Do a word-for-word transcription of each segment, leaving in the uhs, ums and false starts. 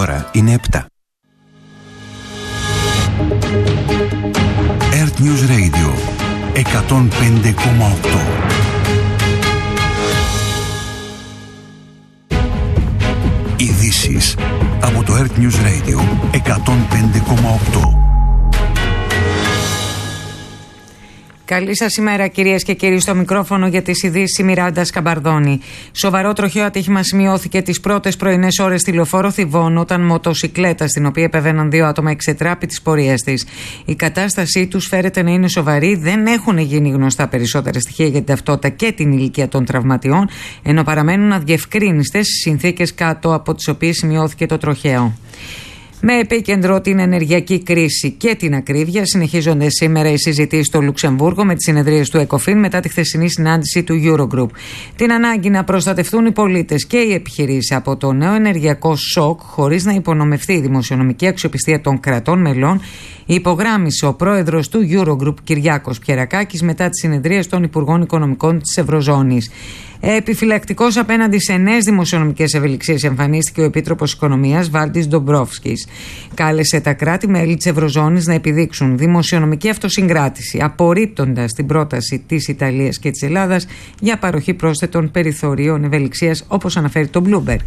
ώρα είναι επτά. Earth News Radio εκατόν πέντε κόμμα οκτώ. Ειδήσεις από το Earth News Radio εκατόν πέντε κόμμα οκτώ. Καλή σας ημέρα, κυρίες και κύριοι. Στο μικρόφωνο για τις ειδήσεις η Μιράντα Σκαμπαρδόνη. Σοβαρό τροχαίο ατύχημα σημειώθηκε τις πρώτες πρωινές ώρες στη λεωφόρο Θηβών, όταν μοτοσικλέτα στην οποία επεβαίναν δύο άτομα εξετράπη της πορείας της. Η κατάστασή τους φέρεται να είναι σοβαρή. Δεν έχουν γίνει γνωστά περισσότερα στοιχεία για την ταυτότητα και την ηλικία των τραυματιών, ενώ παραμένουν αδιευκρίνιστες οι συνθήκες κάτω από τις οποίες σημειώθηκε το τροχαίο. Με επίκεντρο την ενεργειακή κρίση και την ακρίβεια, συνεχίζονται σήμερα οι συζητήσεις στο Λουξεμβούργο με τις συνεδρίες του ΕΚΟΦΗΝ μετά τη χθεσινή συνάντηση του Eurogroup. Την ανάγκη να προστατευτούν οι πολίτες και οι επιχειρήσεις από το νέο ενεργειακό σοκ, χωρίς να υπονομευθεί η δημοσιονομική αξιοπιστία των κρατών μελών, υπογράμμισε ο πρόεδρος του Eurogroup, Κυριάκος Πιερακάκης, μετά τις συνεδρίες των Υπουργών Οικονομικών της Ευρωζώνης. Επιφυλακτικός απέναντι σε νέες δημοσιονομικές ευελιξίες εμφανίστηκε ο Επίτροπος Οικονομίας Βάλτις Ντομπρόφσκης. Κάλεσε τα κράτη-μέλη της Ευρωζώνης να επιδείξουν δημοσιονομική αυτοσυγκράτηση, απορρίπτοντας την πρόταση της Ιταλίας και της Ελλάδας για παροχή πρόσθετων περιθωρίων ευελιξίας, όπως αναφέρει το Bloomberg.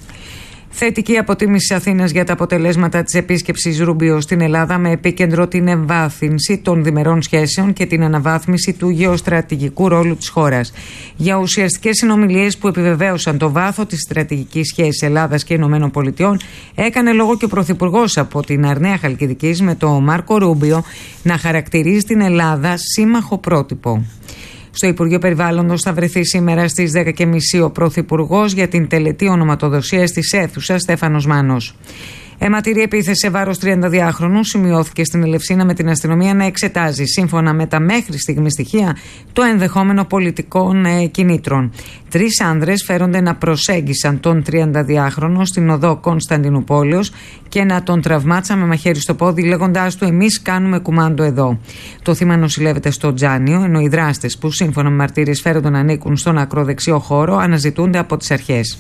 Θετική αποτίμηση της Αθήνας για τα αποτελέσματα της επίσκεψης Ρούμπιο στην Ελλάδα, με επίκεντρο την εμβάθυνση των διμερών σχέσεων και την αναβάθμιση του γεωστρατηγικού ρόλου της χώρας. Για ουσιαστικές συνομιλίες που επιβεβαίωσαν το βάθο της στρατηγικής σχέσης Ελλάδας και Ηνωμένων Πολιτειών, έκανε λόγο και ο Πρωθυπουργός από την Αρναία Χαλκιδικής, με τον Μάρκο Ρούμπιο να χαρακτηρίζει την Ελλάδα σύμμαχο πρότυπο. Στο Υπουργείο Περιβάλλοντος θα βρεθεί σήμερα στις δέκα και μισή ο Πρωθυπουργός για την τελετή ονοματοδοσίας της αίθουσας Στέφανος Μάνος. Αιματηρή επίθεση σε βάρος τριανταδυάχρονου σημειώθηκε στην Ελευσίνα, με την αστυνομία να εξετάζει, σύμφωνα με τα μέχρι στιγμή στοιχεία, το ενδεχόμενο πολιτικών ε, κινήτρων. Τρεις άνδρες φέρονται να προσέγγισαν τον τριανταδυάχρονο στην οδό Κωνσταντινούπολεως και να τον τραυμάτισαν με μαχαίρι στο πόδι, λέγοντάς του «Εμείς κάνουμε κουμάντο εδώ». Το θύμα νοσηλεύεται στο Τζάνιο, ενώ οι δράστες, που σύμφωνα με μαρτύριες φέρονται να ανήκουν στον ακροδεξιό χώρο, αναζητούνται από τις αρχές.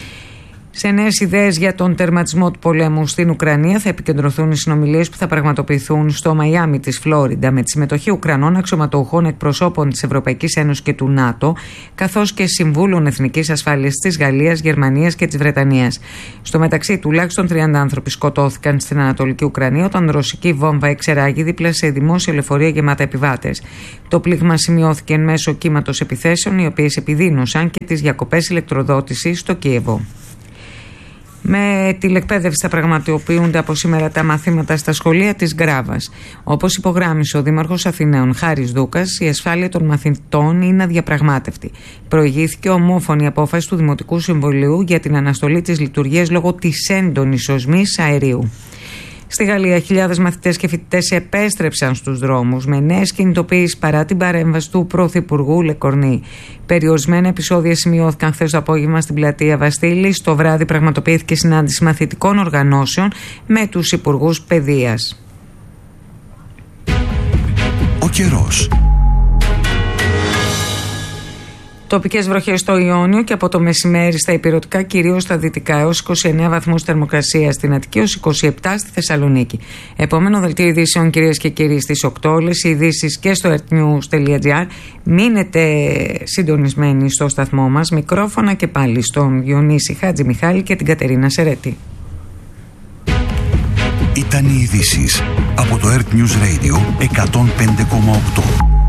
Σε νέες ιδέες για τον τερματισμό του πολέμου στην Ουκρανία θα επικεντρωθούν οι συνομιλίες που θα πραγματοποιηθούν στο Μαϊάμι της Φλόριντα, με τη συμμετοχή Ουκρανών αξιωματούχων, εκπροσώπων της Ευρωπαϊκής Ένωσης και του ΝΑΤΟ, καθώς και συμβούλων εθνικής ασφάλειας της Γαλλίας, Γερμανίας και της Βρετανίας. Στο μεταξύ, τουλάχιστον τριάντα άνθρωποι σκοτώθηκαν στην Ανατολική Ουκρανία όταν ρωσική βόμβα εξεράγη δίπλα σε δημόσια λεωφορεία γεμάτα επιβάτες. Το πλήγμα σημειώθηκε εν μέσω κύματος επιθέσεων, οι οποίες επιδίνωσαν και τις διακοπές ηλεκτροδότησης στο Κίεβο. Με τηλεκπαίδευση θα πραγματοποιούνται από σήμερα τα μαθήματα στα σχολεία της Γκράβας. Όπως υπογράμμισε ο Δήμαρχος Αθηναίων Χάρης Δούκας, η ασφάλεια των μαθητών είναι αδιαπραγμάτευτη. Προηγήθηκε ομόφωνη απόφαση του Δημοτικού Συμβουλίου για την αναστολή της λειτουργίας λόγω της έντονης οσμής αερίου. Στη Γαλλία, χιλιάδες μαθητές και φοιτητές επέστρεψαν στους δρόμους με νέες κινητοποιήσεις παρά την παρέμβαση του Πρωθυπουργού Λεκορνή. Περιορισμένα επεισόδια σημειώθηκαν χθες το απόγευμα στην πλατεία Βαστίλης. Το βράδυ πραγματοποιήθηκε συνάντηση μαθητικών οργανώσεων με τους υπουργούς παιδείας. Ο καιρός. Τοπικές βροχές στο Ιόνιο και από το μεσημέρι στα ηπειρωτικά, κυρίως στα δυτικά, έως είκοσι εννέα βαθμούς θερμοκρασία στην Αττική, έως είκοσι επτά στη Θεσσαλονίκη. Επόμενο δελτίο ειδήσεων, κυρίες και κύριοι, στις οκτώ. Όλες οι ειδήσεις και στο earthnews τελεία gr. Μείνετε συντονισμένοι στο σταθμό μας. Μικρόφωνα και πάλι στον Διονύση Χάτζη Μιχάλη και την Κατερίνα Σερέτη. Ήταν οι ειδήσεις από το Earth News Radio εκατόν πέντε κόμμα οκτώ.